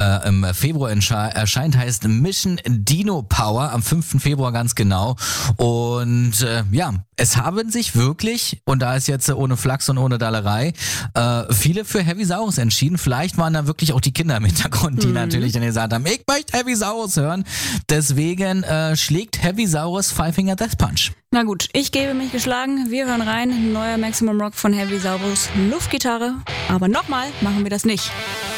im Februar erscheint, heißt Mission Dino Power, am 5. Februar ganz genau. Und es haben sich wirklich, und da ist jetzt ohne Flachs und ohne Dallerei, viele für Heavisaurus entschieden. Vielleicht waren da wirklich auch die Kinder im Hintergrund, die natürlich dann gesagt haben, ich möchte Heavisaurus hören. Deswegen schlägt Heavisaurus Five Finger Death Punch. Na gut, ich gebe mich geschlagen. Wir hören rein. Neuer Maximum Rock von Heavisaurus. Luftgitarre. Aber nochmal machen wir das nicht.